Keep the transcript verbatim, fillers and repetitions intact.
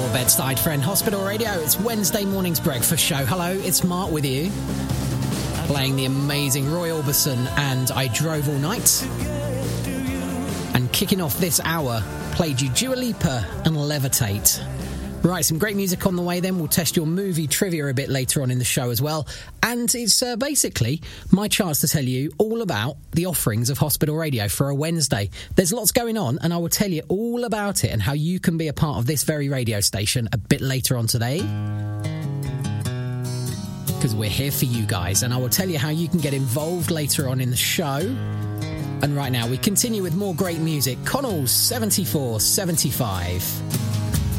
your bedside friend, Hospital Radio. It's Wednesday morning's breakfast show. Hello, it's Mark with you, playing the amazing Roy Orbison and I Drove All Night. And kicking off this hour, played you Dua Lipa and Levitate. Right, some great music on the way then. We'll test your movie trivia a bit later on in the show as well. And it's uh, basically my chance to tell you all about the offerings of Hospital Radio for a Wednesday. There's lots going on, and I will tell you all about it and how you can be a part of this very radio station a bit later on today. Because we're here for you guys, and I will tell you how you can get involved later on in the show. And right now, we continue with more great music. Connell's seventy-four seventy-five.